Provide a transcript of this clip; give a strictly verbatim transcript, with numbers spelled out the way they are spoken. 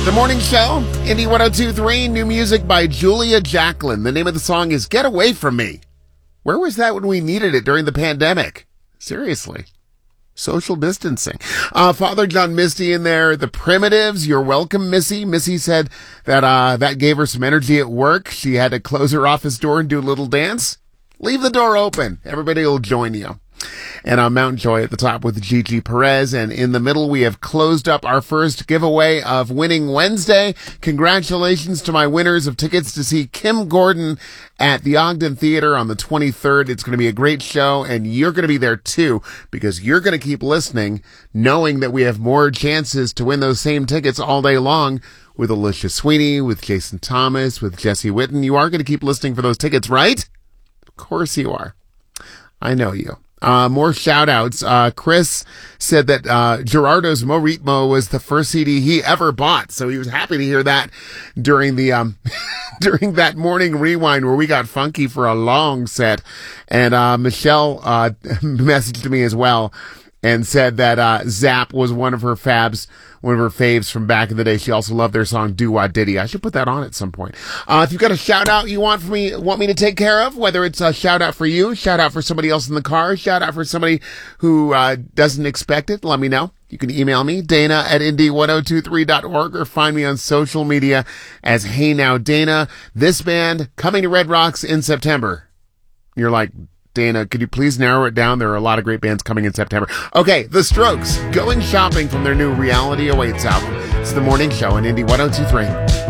The morning show, Indie one oh two point three, new music by Julia Jacklin. The name of the song is Get Away From Me. Where was that when we needed it during the pandemic? Seriously. Social distancing. Uh, Father John Misty in there. The Primitives, you're welcome, Missy. Missy said that, uh, that gave her some energy at work. She had to close her office door and do a little dance. Leave the door open. Everybody will join you. And uh, Mount Joy at the top with Gigi Perez. And in the middle, we have closed up our first giveaway of Winning Wednesday. Congratulations to my winners of tickets to see Kim Gordon at the Ogden Theater on the twenty-third. It's going to be a great show, and you're going to be there too, because you're going to keep listening, knowing that we have more chances to win those same tickets all day long with Alicia Sweeney, with Jason Thomas, with Jesse Witten. You are going to keep listening for those tickets, right? Of course you are. I know you. Uh, more shout outs. Uh, Chris said that, uh, Gerardo's Mo Ritmo was the first C D he ever bought. So he was happy to hear that during the, um, during that morning rewind where we got funky for a long set. And, uh, Michelle, uh, messaged me as well and said that, uh, Zap was one of her fabs, one of her faves from back in the day. She also loved their song Do Wah Diddy. I should put that on at some point. Uh, if you've got a shout out you want for me, want me to take care of, whether it's a shout out for you, shout out for somebody else in the car, shout out for somebody who, uh, doesn't expect it, let me know. You can email me, Dana at indie one oh two three dot org, or find me on social media as Hey Now Dana. This band coming to Red Rocks in September. You're like, Dana, could you please narrow it down? There are a lot of great bands coming in September. Okay, The Strokes, Going Shopping from their new Reality Awaits album. It's the morning show on Indie one oh two three.